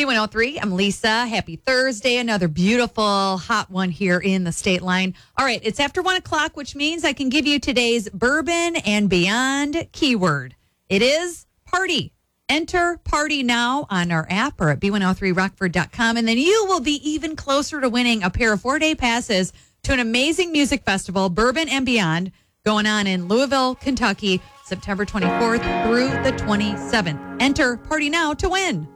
B103, I'm Lisa. Happy Thursday. Another beautiful, hot one here in the state line. All right, it's after 1 o'clock, which means I can give you today's Bourbon and Beyond keyword. It is party. Enter party now on our app or at b103rockford.com, and then you will be even closer to winning a pair of 4-day passes to an amazing music festival, Bourbon and Beyond, going on in Louisville, Kentucky, September 24th through the 27th. Enter party now to win.